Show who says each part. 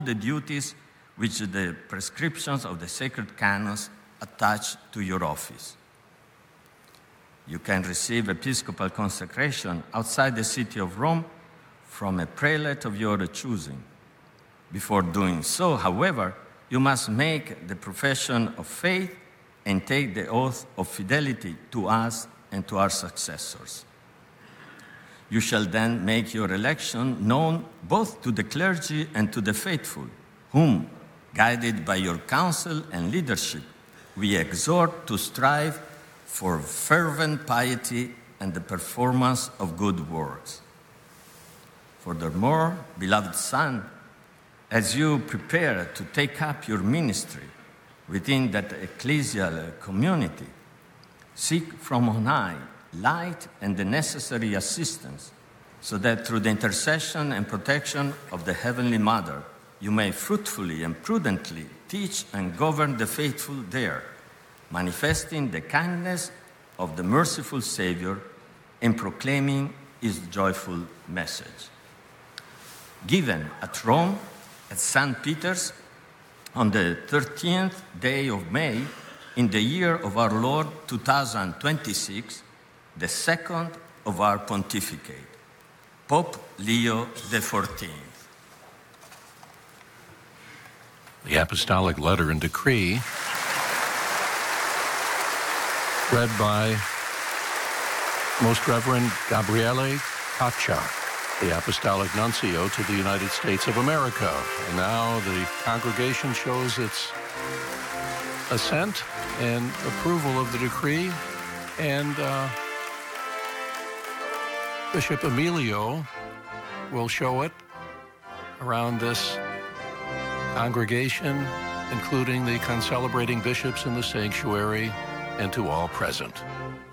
Speaker 1: the duties which the prescriptions of the sacred canons attach to your office. You can receive episcopal consecration outside the city of Rome from a prelate of your choosing. Before doing so, however, you must make the profession of faith and take the oath of fidelity to us and to our successors. You shall then make your election known both to the clergy and to the faithful, whom, guided by your counsel and leadership, we exhort to strive for fervent piety and the performance of good works. Furthermore, beloved son, as you prepare to take up your ministry within that ecclesial community, seek from on high light and the necessary assistance, so that through the intercession and protection of the Heavenly Mother, you may fruitfully and prudently teach and govern the faithful there, manifesting the kindness of the merciful Savior and proclaiming his joyful message. Given at Rome, at St. Peter's, on the 13th day of May, in the year of our Lord 2026, the second of our pontificate, Pope Leo XIV.
Speaker 2: The Apostolic Letter and Decree, read by Most Reverend Gabriele Caccia, the Apostolic Nuncio to the United States of America. And now the congregation shows its assent and approval of the decree, and Bishop Emilio will show it around this congregation, including the concelebrating bishops in the sanctuary, and to all present.